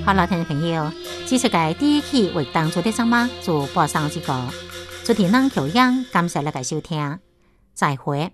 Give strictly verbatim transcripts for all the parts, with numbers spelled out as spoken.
好了，听众朋友，这次嘅第一期为当初的节目就播上这个，主持人乔央，感谢大家收听，再会。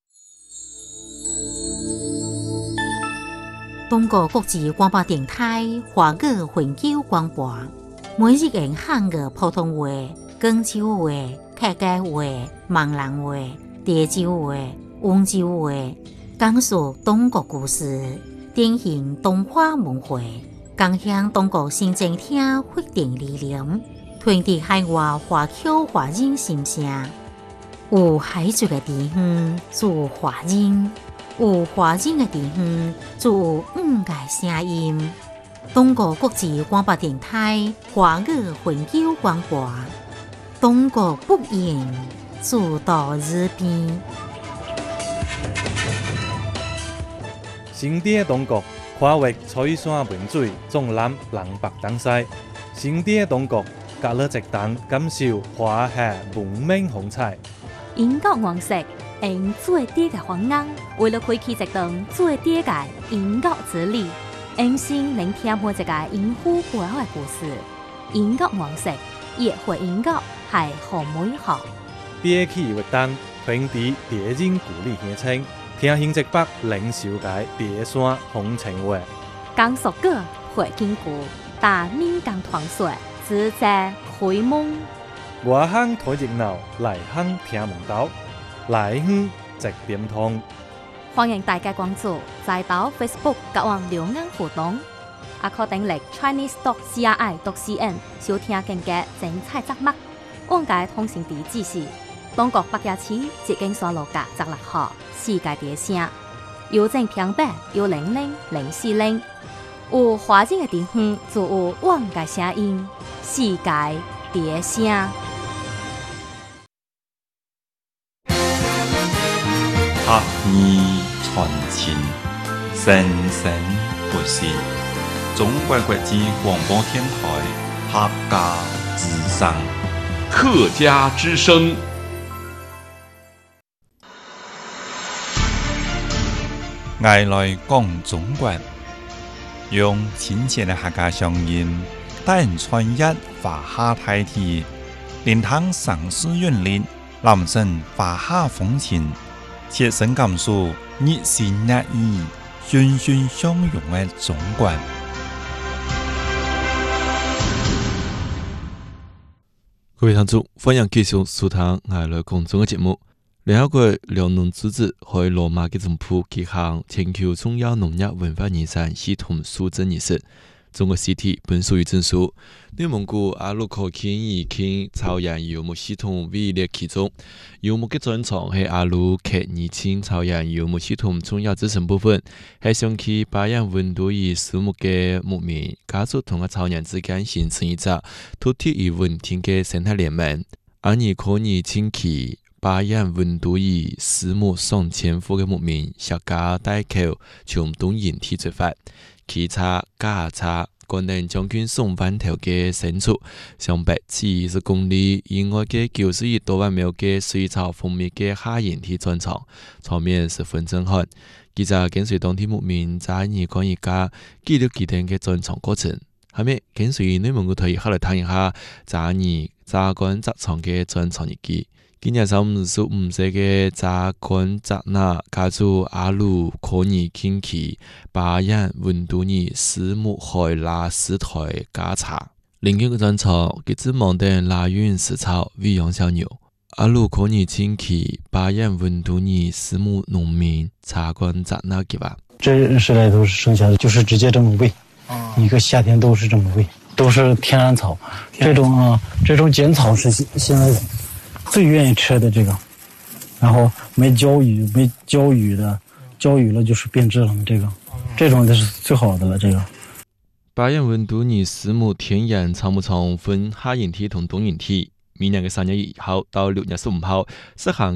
中国国际广播电台华语环球广播，每日用汉语普通话、广州话、客家话、闽南话、潮州话、温州话，讲述中国故事，典型东华文化，共享中国新政厅发展理念，传递海外华侨华人心声。有海族的地方就有华人，有华人的地方就有五个声音。中国国际广播电台华语环球广播，中国不言，主到日边。 新的中国跨越彩山文水，纵览南北东西。新的中国隔了一档，感受华夏文明风采。 英国王室用最低嘅方案，为了开启一段最低嘅英国之旅，用心聆听每一个英虎背后嘅故事。英国王室也会英国系好美好。 第一期活动传递地人故里乡亲，听新浙北领受界地山风情话。 讲述个会坚固，但闽港传说只在开蒙。 外乡睇热闹，内乡听门道，内乡直点通。 欢迎大家关注，在到 Facebook 甲网留言互动，也可订阅 Chinese dot C R I dot C N 收听更加精彩节目。往界通信地址是中国北野市捷径山路甲十六号世界地声，邮政平板幺零零零四零。有华人的地方就有往界声音，世界地声。 客意传情，生生不息。中国国际广播电台客家之声， 客家之声。 爱来讲中国，用亲切的客家乡音，带人穿越华夏大地，聆听城市韵律，揽胜华夏风情。切身感受热情热意、欣欣相融的中国。 各位聽眾，歡迎繼續收聽愛來講中嘅節目。聯合國糧農組織喺羅馬嘅總部舉行全球重要農業文化遺產系統書證儀式。中國實體本屬於證書，內蒙古阿魯口傾已傾草原游牧系統位列其中。游牧嘅專長係阿魯克二千草原游牧系統重要組成部分，係想起巴彦溫度與樹木嘅牧民家族同個草原之間形成一個土地與穩定嘅生態聯盟。而你可以請其巴彦溫度與樹木上千戶嘅牧民小家帶口從東引體出發。騎車、駕車，可能將軍送翻頭嘅牲畜，上百七十公里以外嘅九十一多萬畝嘅水草豐密嘅下引體專場，場面十分震撼。記者跟隨當地牧民在二講一家記錄幾天嘅專場過程，下面跟隨內蒙古台下來睇一下在二扎幹扎場嘅專場日記。今日三十五歲嘅扎幹扎納家族阿魯可爾傾奇巴彦溫度爾斯木海拉斯台家茶，另一個專場佢只望定拉遠食草餵養小牛。阿魯可爾傾奇巴彦溫度爾斯木農民扎幹扎納嘅吧。 这十来头剩下的就是直接这么喂，一个夏天都是这么喂，都是天然草。这种啊，这种碱草是现在最愿意吃的这个，然后没浇雨没浇雨的，浇雨了就是变质了这个，这种就是最好的了这个。 巴彦溫度爾斯木天然草木場分下引體同東引體，明年嘅三月一號到六月十五號實行